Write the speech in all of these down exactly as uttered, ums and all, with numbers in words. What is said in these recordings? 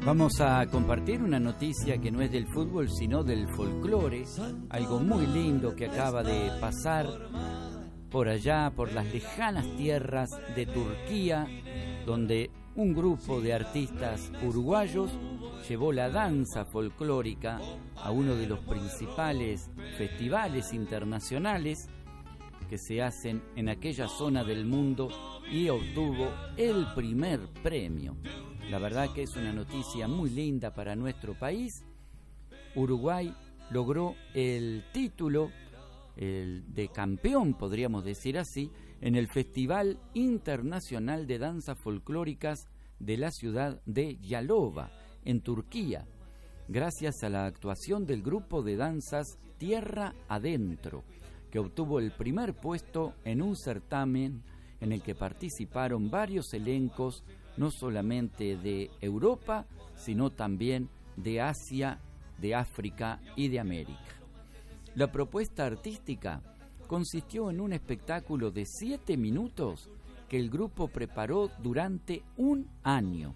Vamos a compartir una noticia que no es del fútbol, sino del folclore, algo muy lindo que acaba de pasar por allá, por las lejanas tierras de Turquía, donde un grupo de artistas uruguayos llevó la danza folclórica a uno de los principales festivales internacionales que se hacen en aquella zona del mundo y obtuvo el primer premio. La verdad que es una noticia muy linda para nuestro país. Uruguay logró el título el de campeón, podríamos decir así, en el Festival Internacional de Danzas Folclóricas de la ciudad de Yalova, en Turquía, gracias a la actuación del grupo de danzas Tierra Adentro, que obtuvo el primer puesto en un certamen en el que participaron varios elencos, no solamente de Europa, sino también de Asia, de África y de América. La propuesta artística consistió en un espectáculo de siete minutos que el grupo preparó durante un año.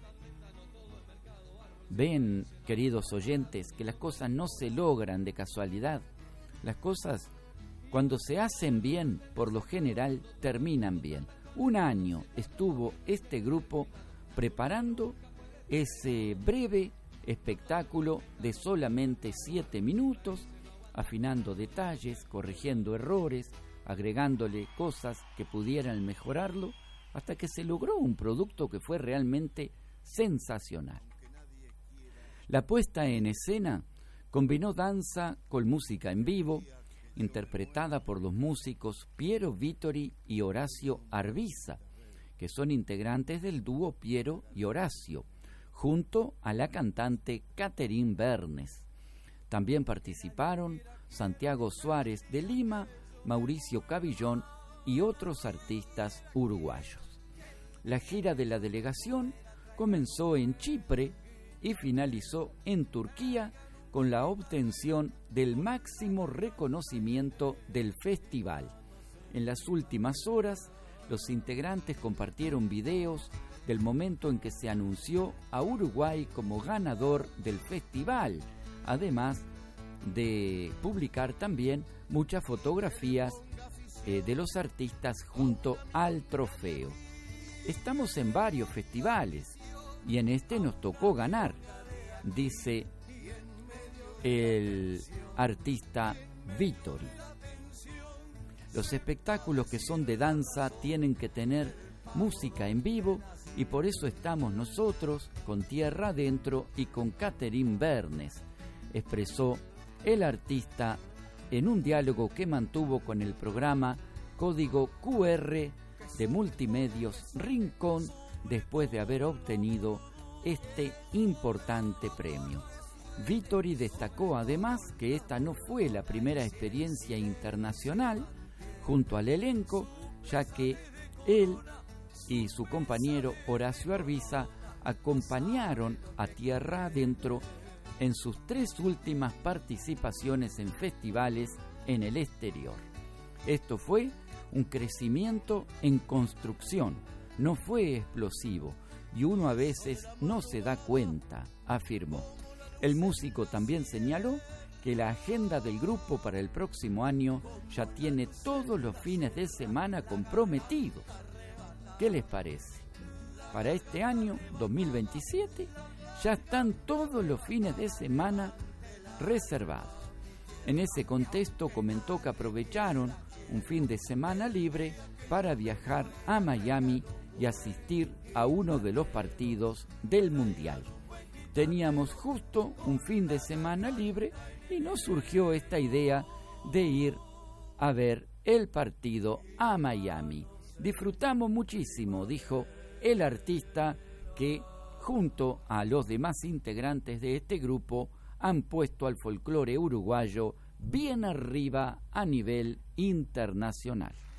Ven, queridos oyentes, que las cosas no se logran de casualidad. Las cosas, cuando se hacen bien, por lo general, terminan bien. Un año estuvo este grupo preparando ese breve espectáculo de solamente siete minutos, afinando detalles, corrigiendo errores, agregándole cosas que pudieran mejorarlo, hasta que se logró un producto que fue realmente sensacional. La puesta en escena combinó danza con música en vivo, interpretada por los músicos Piero Vittori y Horacio Arbiza, que son integrantes del dúo Piero y Horacio, junto a la cantante Catherine Bernes. También participaron Santiago Suárez de Lima, Mauricio Cabillón y otros artistas uruguayos. La gira de la delegación comenzó en Chipre y finalizó en Turquía con la obtención del máximo reconocimiento del festival. En las últimas horas, los integrantes compartieron videos del momento en que se anunció a Uruguay como ganador del festival, además de publicar también muchas fotografías eh, de los artistas junto al trofeo. Estamos en varios festivales y en este nos tocó ganar, dice el artista Vittori. Los espectáculos que son de danza tienen que tener música en vivo y por eso estamos nosotros con Tierra Adentro y con Catherine Bernes, expresó el artista en un diálogo que mantuvo con el programa Código Q R de Multimedios Rincón después de haber obtenido este importante premio. Vittori destacó además que esta no fue la primera experiencia internacional junto al elenco, ya que él y su compañero Horacio Arbiza acompañaron a Tierra Adentro en sus tres últimas participaciones en festivales en el exterior. Esto fue un crecimiento en construcción, no fue explosivo y uno a veces no se da cuenta, afirmó. El músico también señaló que la agenda del grupo para el próximo año ya tiene todos los fines de semana comprometidos. ¿Qué les parece? Para este año dos mil veintisiete ya están todos los fines de semana reservados. En ese contexto comentó que aprovecharon un fin de semana libre para viajar a Miami y asistir a uno de los partidos del Mundial. Teníamos justo un fin de semana libre y nos surgió esta idea de ir a ver el partido a Miami. Disfrutamos muchísimo, dijo el artista, que junto a los demás integrantes de este grupo han puesto al folclore uruguayo bien arriba a nivel internacional.